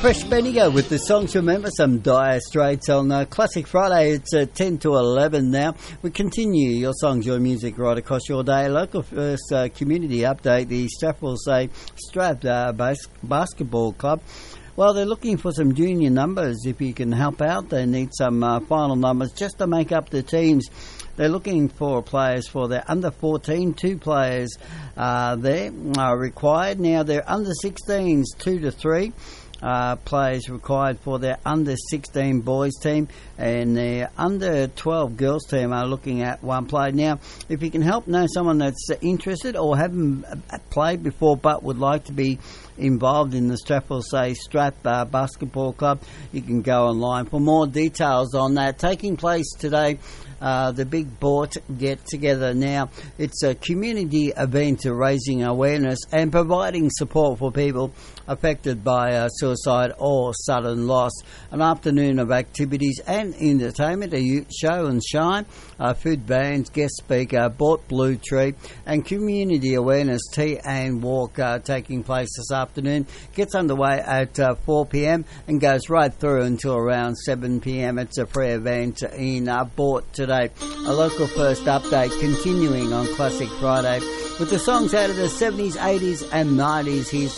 Fresh Bendigo with the songs. Remember some Dire Straits on Classic Friday. It's 10 to 11 now. We continue your songs, your music right across your day. Local First Community Update. The Strathwell Say Strath Basketball Club. Well, they're looking for some junior numbers. If you can help out, they need some final numbers just to make up the teams. They're looking for players for their under 14. 2 players there are required. Now, their under 16s, 2 to 3. Players required for their under 16 boys team, and their under 12 girls team are looking at 1 player. Now, if you can know someone that's interested or haven't played before but would like to be involved in the Strathwell Say Strath Basketball Club, you can go online for more details on that. Taking place today, the Big Bort Get Together. Now, it's a community event raising awareness and providing support for people affected by suicide or sudden loss. An afternoon of activities and entertainment, a youth show and shine, food bands, guest speaker, Bort Blue Tree, and community awareness tea and walk taking place this afternoon. Gets underway at 4 p.m. and goes right through until around 7 p.m. It's a free event in Bort today. A local first update continuing on Classic Friday with the songs out of the 70s, 80s and 90s. Here's